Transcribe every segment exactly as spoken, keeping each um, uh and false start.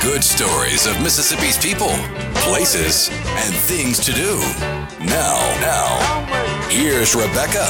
good stories of Mississippi's people, places, and things to do. Now, now, here's Rebecca.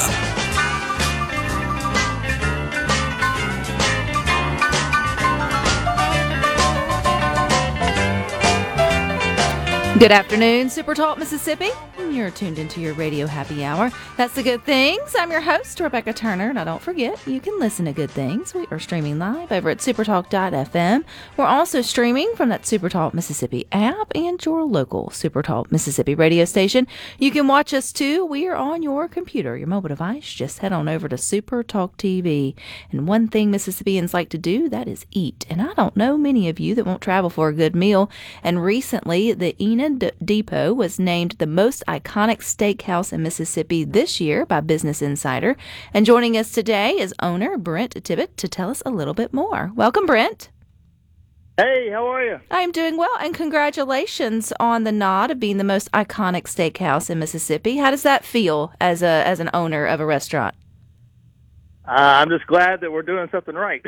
Good afternoon, Super Talk Mississippi. You're tuned into your radio happy hour. That's the Good Things. I'm your host, Rebecca Turner. Now, don't forget, you can listen to Good Things. We are streaming live over at supertalk dot f m. We're also streaming from that Supertalk Mississippi app and your local Supertalk Mississippi radio station. You can watch us, too. We are on your computer, your mobile device. Just head on over to Supertalk T V. And one thing Mississippians like to do, that is eat. And I don't know many of you that won't travel for a good meal. And recently, the Enid Depot was named the most iconic steakhouse in Mississippi this year by Business Insider. And joining us today is owner Brent Tibbett to tell us a little bit more. Welcome, Brent. Hey, how are you? I'm doing well, and congratulations on the nod of being the most iconic steakhouse in Mississippi. How does that feel as a as an owner of a restaurant? Uh, I'm just glad that we're doing something right.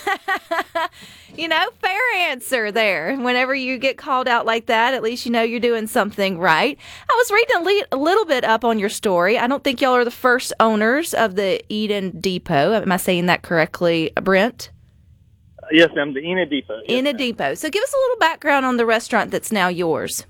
You know, fair answer there. Whenever you get called out like that, at least you know you're doing something right. I was reading a, le- a little bit up on your story. I don't think y'all are the first owners of the Eden Depot. Am I saying that correctly, Brent? Uh, yes, I'm the Enid Depot. Yes, Enid Depot. So give us a little background on the restaurant that's now yours.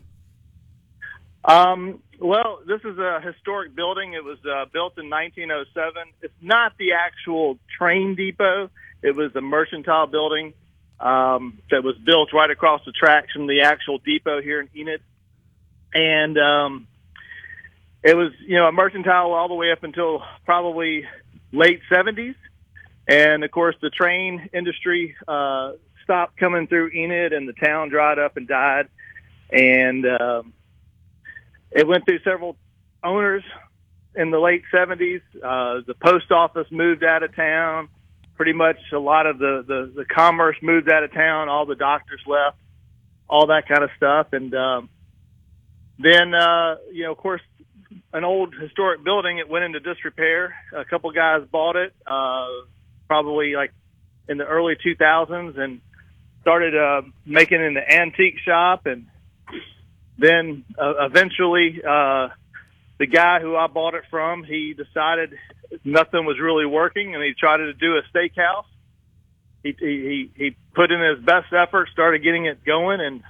Um. Well, this is a historic building. It was uh, built in nineteen oh seven. It's not the actual train depot. It was a mercantile building um, that was built right across the tracks from the actual depot here in Enid. And um, it was, you know, a mercantile all the way up until probably late seventies. And, of course, the train industry uh, stopped coming through Enid, and the town dried up and died. And um, it went through several owners in the late seventies. Uh, the post office moved out of town. Pretty much a lot of the, the, the commerce moved out of town. All the doctors left, all that kind of stuff. And um, then, uh, you know, of course, an old historic building, it went into disrepair. A couple guys bought it uh, probably like in the early two thousands and started uh, making it an antique shop. And then uh, eventually, uh, the guy who I bought it from, he decided nothing was really working, and he tried to do a steakhouse. He he he put in his best effort, started getting it going, and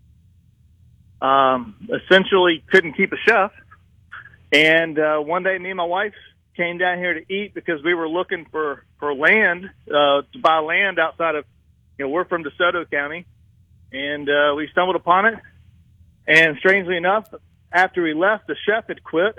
um, essentially couldn't keep a chef. And uh, one day, me and my wife came down here to eat because we were looking for for land uh, to buy land outside of, you know, we're from DeSoto County, and uh, we stumbled upon it. And strangely enough, after we left, the chef had quit.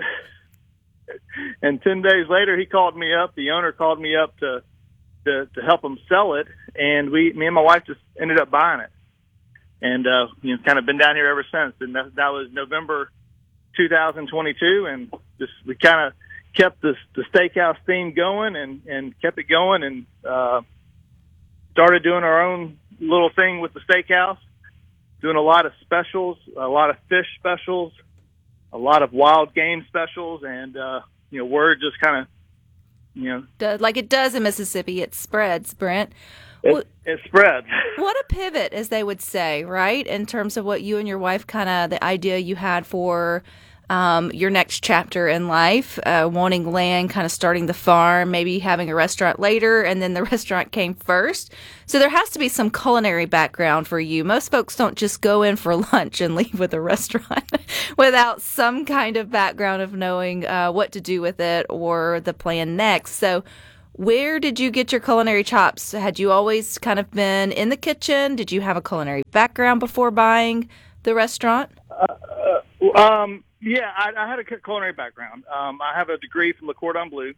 And ten days later, he called me up. The owner called me up to, to to help him sell it. And we, me and my wife, just ended up buying it. And uh, you know, kind of been down here ever since. And that, that was November two thousand twenty-two. And just we kind of kept this, the steakhouse theme going and, and kept it going and uh, started doing our own little thing with the steakhouse. Doing a lot of specials, a lot of fish specials, a lot of wild game specials, and, uh, you know, word just kind of, you know. Does, like it does in Mississippi, it spreads, Brent. It, What, it spreads. what a pivot, as they would say, right, in terms of what you and your wife kind of, the idea you had for um, your next chapter in life, uh, wanting land, kind of starting the farm, maybe having a restaurant later, and then the restaurant came first. So there has to be some culinary background for you. Most folks don't just go in for lunch and leave with a restaurant without some kind of background of knowing uh, what to do with it or the plan next. So where did you get your culinary chops? Had you always kind of been in the kitchen? Did you have a culinary background before buying the restaurant? Uh, uh, um, yeah, I, I had a culinary background. Um, I have a degree from Le Cordon Bleu.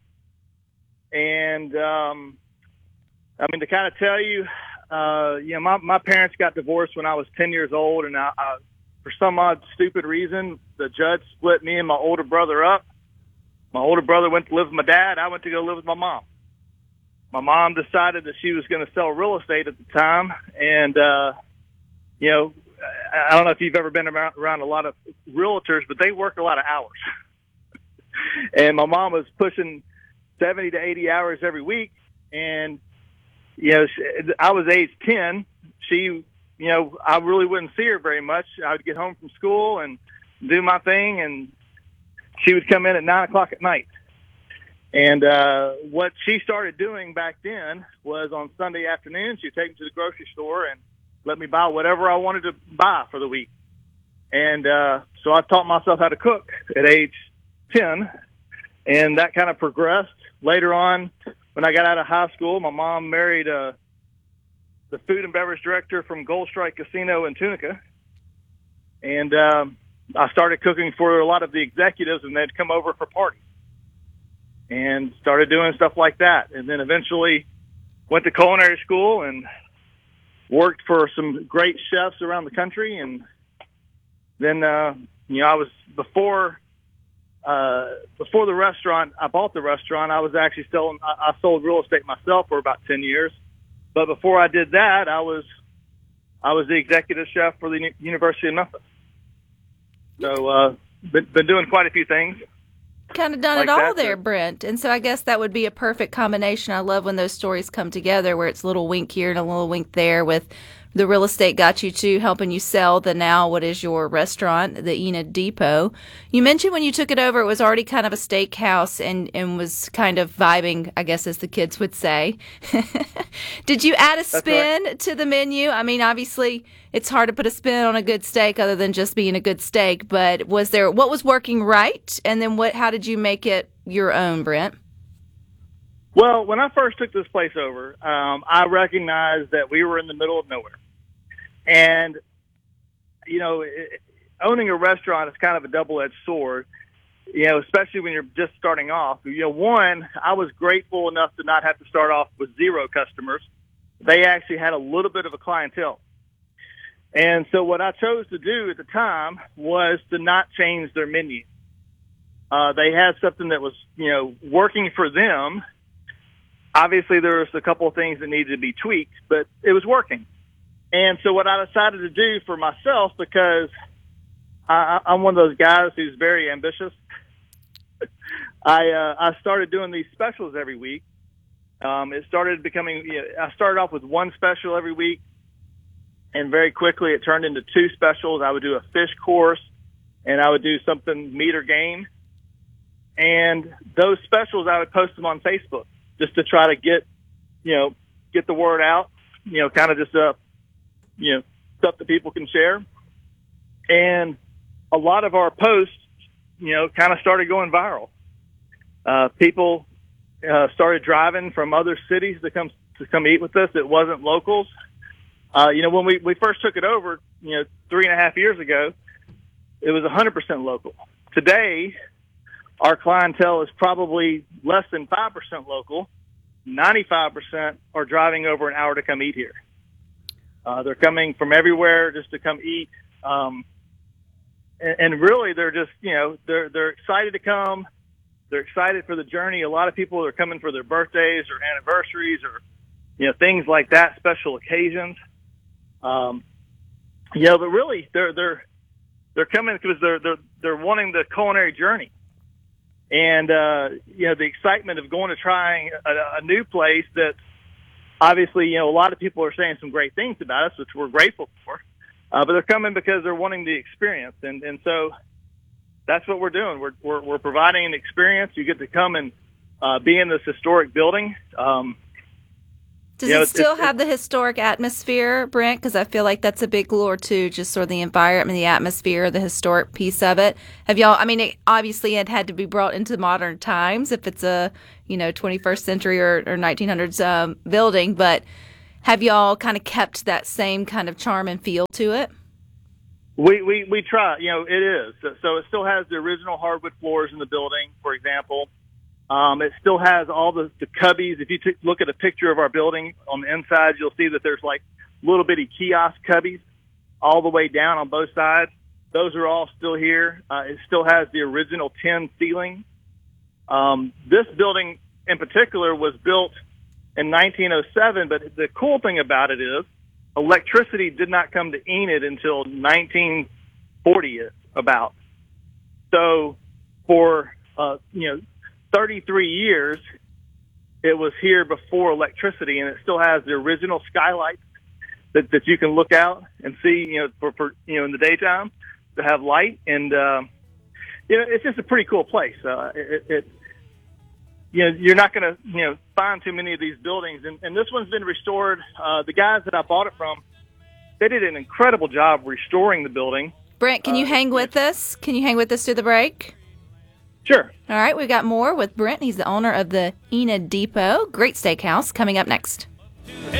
And, um, I mean, to kind of tell you, uh, you know, my, my parents got divorced when I was ten years old, and I, I, for some odd, stupid reason, the judge split me and my older brother up. My older brother went to live with my dad. I went to go live with my mom. My mom decided that she was going to sell real estate at the time, and, uh, you know, I don't know if you've ever been around, around a lot of realtors, but they work a lot of hours. And my mom was pushing seventy to eighty hours every week. And, you know, she, I was age ten. She, you you know, I really wouldn't see her very much. I would get home from school and do my thing, and she would come in at nine o'clock at night. And uh, what she started doing back then was on Sunday afternoon, she'd take me to the grocery store and let me buy whatever I wanted to buy for the week. And uh, so I taught myself how to cook at age ten, and that kind of progressed. Later on, when I got out of high school, my mom married uh, the food and beverage director from Gold Strike Casino in Tunica. And um, I started cooking for a lot of the executives, and they'd come over for parties. And started doing stuff like that. And then eventually went to culinary school and worked for some great chefs around the country. And then, uh, you know, I was before uh, before the restaurant, I bought the restaurant. I was actually selling, I, I sold real estate myself for about ten years. But before I did that, I was I was the executive chef for the University of Memphis. So, uh, been, been doing quite a few things. Kind of done like it all that, there, but- Brent. And so I guess that would be a perfect combination. I love when those stories come together where it's a little wink here and a little wink there with the real estate got you to helping you sell the now what is your restaurant, the Enid Depot. You mentioned when you took it over, it was already kind of a steakhouse and, and was kind of vibing, I guess, as the kids would say. Did you add a spin right. to the menu? I mean, obviously, it's hard to put a spin on a good steak other than just being a good steak. But was there what was working right, and then what? How did you make it your own, Brent? Well, when I first took this place over, um, I recognized that we were in the middle of nowhere. And, you know, it, owning a restaurant is kind of a double-edged sword, you know, especially when you're just starting off. You know, one, I was grateful enough to not have to start off with zero customers. They actually had a little bit of a clientele. And so what I chose to do at the time was to not change their menu. Uh, they had something that was, you know, working for them. Obviously, there was a couple of things that needed to be tweaked, but it was working. And so what I decided to do for myself, because I, I'm one of those guys who's very ambitious, I uh, I started doing these specials every week. Um, it started becoming, you know, I started off with one special every week, and very quickly it turned into two specials. I would do a fish course, and I would do something meat or game. And those specials, I would post them on Facebook, just to try to get, you know, get the word out, you know, kind of just, uh, you know, stuff that people can share. And a lot of our posts, you know, kind of started going viral. Uh, people uh, started driving from other cities to come to come eat with us. It wasn't locals. Uh, you know, when we, we first took it over, you know, three and a half years ago, it was one hundred percent local. Today, our clientele is probably less than five percent local. ninety-five percent are driving over an hour to come eat here. Uh, they're coming from everywhere just to come eat. Um, and, and really, they're just, you know, they're, they're excited to come. They're excited for the journey. A lot of people are coming for their birthdays or anniversaries or, you know, things like that, special occasions. Um, you know, but really, they're, they're, they're coming because they're, they're, they're wanting the culinary journey. And, uh, you know, the excitement of going to trying a, a new place that obviously, you know, a lot of people are saying some great things about us, which we're grateful for. Uh, but they're coming because they're wanting the experience. And, and so that's what we're doing. We're, we're, we're providing an experience. You get to come and uh, be in this historic building. Um, Does you know, it it's- still it's- have the historic atmosphere, Brent? Because I feel like that's a big lure, too, just sort of the environment, the atmosphere, the historic piece of it. Have y'all, I mean, it, obviously it had to be brought into modern times if it's a, you know, twenty-first century or, or nineteen hundreds um, building, but have y'all kind of kept that same kind of charm and feel to it? We, we, we try, you know, it is. So, so it still has the original hardwood floors in the building, for example. Um, it still has all the, the cubbies. If you t- look at a picture of our building on the inside, you'll see that there's like little bitty kiosk cubbies all the way down on both sides. Those are all still here. Uh, it still has the original tin ceiling. Um, this building in particular was built in nineteen oh seven, but the cool thing about it is electricity did not come to Enid until nineteen forty about. So for, uh, you know, thirty-three years, it was here before electricity, and it still has the original skylights that, that you can look out and see, you know, for, for you know in the daytime to have light, and uh, you know it's just a pretty cool place. Uh, it, it you know you're not going to you know find too many of these buildings, and, and this one's been restored. Uh, the guys that I bought it from, they did an incredible job restoring the building. Brent, can you uh, hang with us? Can you hang with us through the break? Sure. All right, we've got more with Brent. He's the owner of the Enid Depot. Great steakhouse coming up next.